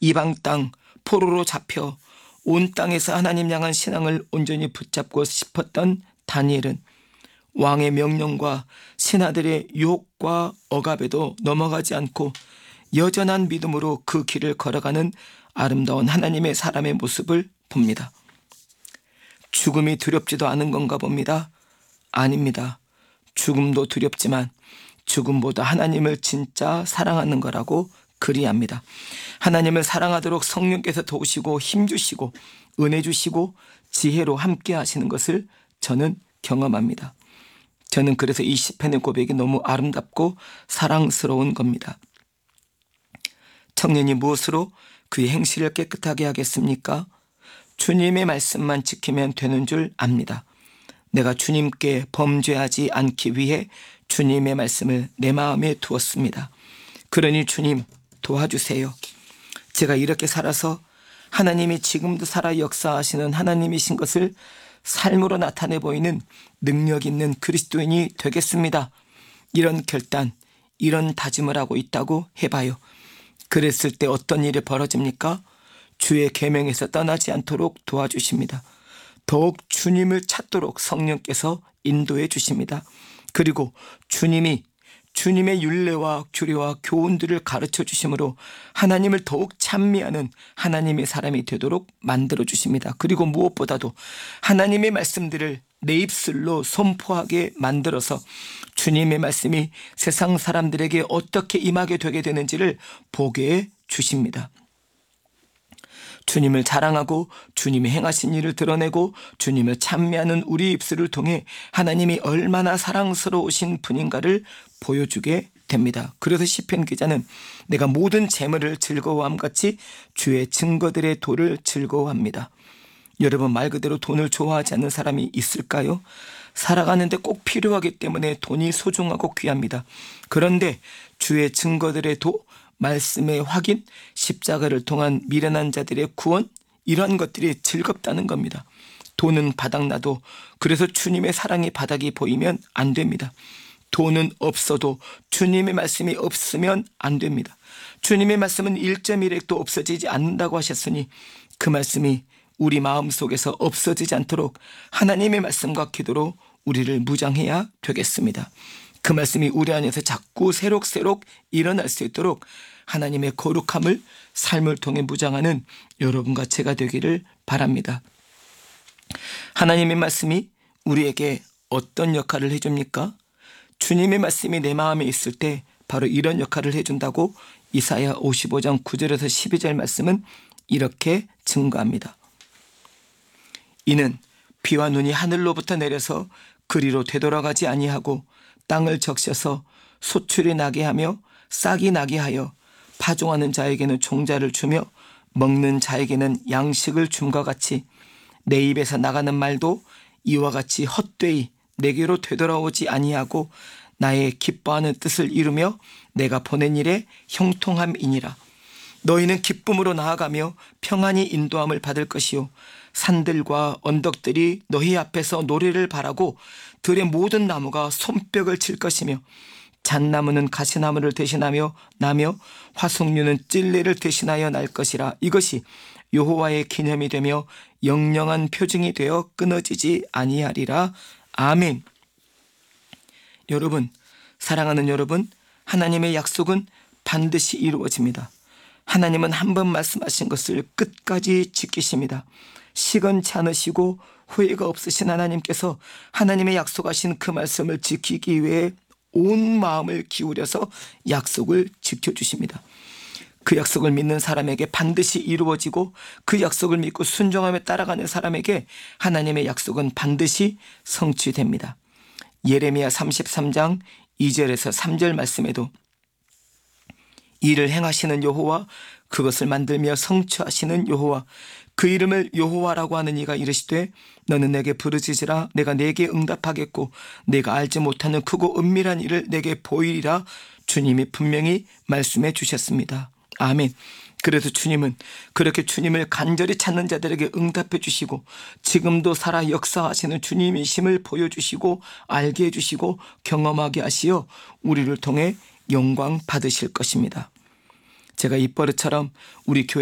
이방 땅 포로로 잡혀 온 땅에서 하나님 향한 신앙을 온전히 붙잡고 싶었던 다니엘은 왕의 명령과 신하들의 유혹과 억압에도 넘어가지 않고 여전한 믿음으로 그 길을 걸어가는 아름다운 하나님의 사람의 모습을 봅니다. 죽음이 두렵지도 않은 건가 봅니다. 아닙니다. 죽음도 두렵지만 죽음보다 하나님을 진짜 사랑하는 거라고 그리합니다. 하나님을 사랑하도록 성령께서 도우시고 힘주시고 은혜 주시고 지혜로 함께 하시는 것을 저는 경험합니다. 저는 그래서 이 시편의 고백이 너무 아름답고 사랑스러운 겁니다. 청년이 무엇으로 그의 행실을 깨끗하게 하겠습니까? 주님의 말씀만 지키면 되는 줄 압니다. 내가 주님께 범죄하지 않기 위해 주님의 말씀을 내 마음에 두었습니다. 그러니 주님 도와주세요. 제가 이렇게 살아서 하나님이 지금도 살아 역사하시는 하나님이신 것을 삶으로 나타내 보이는 능력 있는 그리스도인이 되겠습니다. 이런 결단, 이런 다짐을 하고 있다고 해봐요. 그랬을 때 어떤 일이 벌어집니까? 주의 계명에서 떠나지 않도록 도와주십니다. 더욱 주님을 찾도록 성령께서 인도해 주십니다. 그리고 주님의 율례와 규례와 교훈들을 가르쳐 주심으로 하나님을 더욱 찬미하는 하나님의 사람이 되도록 만들어 주십니다. 그리고 무엇보다도 하나님의 말씀들을 내 입술로 선포하게 만들어서 주님의 말씀이 세상 사람들에게 어떻게 임하게 되게 되는지를 보게 해 주십니다. 주님을 자랑하고 주님이 행하신 일을 드러내고 주님을 찬미하는 우리 입술을 통해 하나님이 얼마나 사랑스러우신 분인가를 보여주게 됩니다. 그래서 시편 기자는 내가 모든 재물을 즐거워함 같이 주의 증거들의 도를 즐거워합니다. 여러분, 말 그대로 돈을 좋아하지 않는 사람이 있을까요? 살아가는데 꼭 필요하기 때문에 돈이 소중하고 귀합니다. 그런데 주의 증거들의 도, 말씀의 확인, 십자가를 통한 미련한 자들의 구원, 이러한 것들이 즐겁다는 겁니다. 돈은 바닥나도 그래서 주님의 사랑의 바닥이 보이면 안 됩니다. 돈은 없어도 주님의 말씀이 없으면 안 됩니다. 주님의 말씀은 1.1핵도 없어지지 않는다고 하셨으니 그 말씀이 우리 마음속에서 없어지지 않도록 하나님의 말씀과 기도로 우리를 무장해야 되겠습니다. 그 말씀이 우리 안에서 자꾸 새록새록 일어날 수 있도록 하나님의 거룩함을 삶을 통해 무장하는 여러분과 제가 되기를 바랍니다. 하나님의 말씀이 우리에게 어떤 역할을 해줍니까? 주님의 말씀이 내 마음에 있을 때 바로 이런 역할을 해준다고 이사야 55장 9절에서 12절 말씀은 이렇게 증거합니다. 이는 비와 눈이 하늘로부터 내려서 그리로 되돌아가지 아니하고 땅을 적셔서 소출이 나게 하며 싹이 나게 하여 파종하는 자에게는 종자를 주며 먹는 자에게는 양식을 줌과 같이 내 입에서 나가는 말도 이와 같이 헛되이 내게로 되돌아오지 아니하고 나의 기뻐하는 뜻을 이루며 내가 보낸 일에 형통함이니라. 너희는 기쁨으로 나아가며 평안히 인도함을 받을 것이요 산들과 언덕들이 너희 앞에서 노래를 바라고 들의 모든 나무가 손뼉을 칠 것이며 잣나무는 가시나무를 대신하며 나며 화석류는 찔레를 대신하여 날 것이라. 이것이 여호와의 기념이 되며 영영한 표징이 되어 끊어지지 아니하리라. 아멘. 여러분, 사랑하는 여러분, 하나님의 약속은 반드시 이루어집니다. 하나님은 한 번 말씀하신 것을 끝까지 지키십니다. 시건치 않으시고 후회가 없으신 하나님께서 하나님의 약속하신 그 말씀을 지키기 위해 온 마음을 기울여서 약속을 지켜주십니다. 그 약속을 믿는 사람에게 반드시 이루어지고 그 약속을 믿고 순종하며 따라가는 사람에게 하나님의 약속은 반드시 성취됩니다. 예레미야 33장 2절에서 3절 말씀에도 이를 행하시는 여호와, 그것을 만들며 성취하시는 여호와, 그 이름을 여호와라고 하는 이가 이르시되 너는 내게 부르짖으라 내가 내게 응답하겠고 내가 알지 못하는 크고 은밀한 일을 내게 보이리라. 주님이 분명히 말씀해 주셨습니다. 아멘. 그래서 주님은 그렇게 주님을 간절히 찾는 자들에게 응답해 주시고 지금도 살아 역사하시는 주님이심을 보여주시고 알게 해주시고 경험하게 하시어 우리를 통해 영광 받으실 것입니다. 제가 이 버릇처럼 우리 교회